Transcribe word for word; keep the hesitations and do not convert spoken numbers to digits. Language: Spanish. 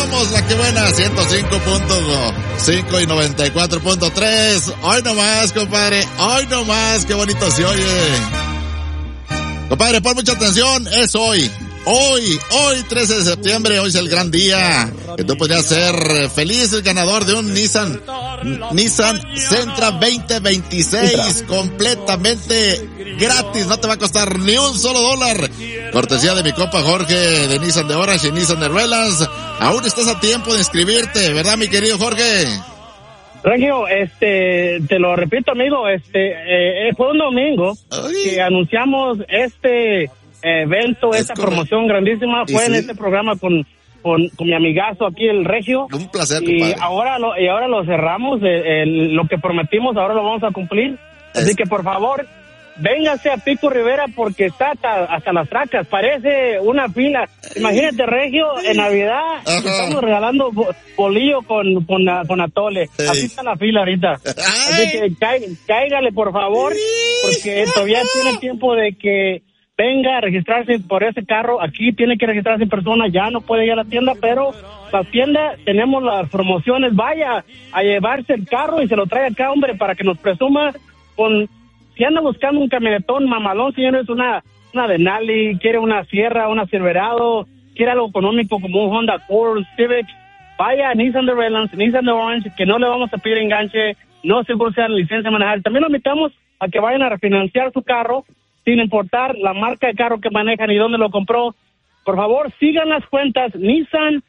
somos la que buena, ciento cinco punto cinco y noventa y cuatro punto tres. Hoy nomás, compadre, hoy nomás, qué bonito se oye. Compadre, pon mucha atención, es hoy. Hoy, hoy trece de septiembre, hoy es el gran día que tú podrías ser feliz el ganador de un Nissan, Nissan Sentra veinte veintiséis completamente gratis, no te va a costar ni un solo dólar. Cortesía de mi compa Jorge de Nissan de Orange y Nissan de Ruelas. Aún estás a tiempo de inscribirte, ¿verdad, mi querido Jorge? Regio, este, te lo repito, amigo, este, eh, fue un domingo Ay. que anunciamos este evento, es esta correcto. promoción grandísima, fue en sí? este programa con, con con mi amigazo aquí el Regio. Un placer, y compadre. ahora lo y ahora lo cerramos, eh, el, lo que prometimos ahora lo vamos a cumplir. Es... Así que por favor, véngase a Pico Rivera porque está hasta, hasta las tracas, parece una fila. Imagínate, Regio, en Navidad Ajá. estamos regalando bolillo con con, con atole. Ey. Así está la fila ahorita. Ay. Así que cáigale, cáigale por favor, porque todavía tiene tiempo de que venga a registrarse por ese carro. Aquí tiene que registrarse en persona, ya no puede ir a la tienda, pero la tienda tenemos las promociones. Vaya a llevarse el carro y se lo trae acá, hombre, para que nos presuma. Con si anda buscando un camionetón mamalón, señores, una una Denali, quiere una Sierra, una Silverado, quiere algo económico como un Honda Accord, Civic, vaya a Nissan de Redlands, Nissan de Orange, que no le vamos a pedir enganche, no se cursa la licencia de manejar. También lo invitamos a que vayan a refinanciar su carro sin importar la marca de carro que manejan y dónde lo compró. Por favor, sigan las cuentas Nissan